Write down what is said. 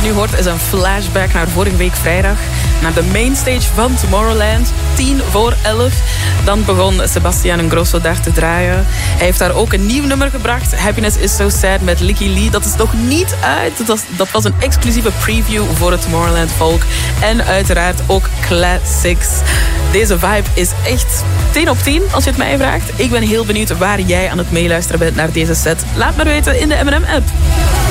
nu hoort is een flashback naar vorige week vrijdag. Naar de mainstage van Tomorrowland. 11:10. Dan begon Sebastian Ingrosso daar te draaien. Hij heeft daar ook een nieuw nummer gebracht. Happiness is So Sad met Licky Lee. Dat is nog niet uit. Dat was een exclusieve preview voor het Tomorrowland volk. En uiteraard ook classics. Deze vibe is echt 10 op 10 als je het mij vraagt. Ik ben heel benieuwd waar jij aan het meeluisteren bent naar deze set. Laat maar weten in de M&M-app.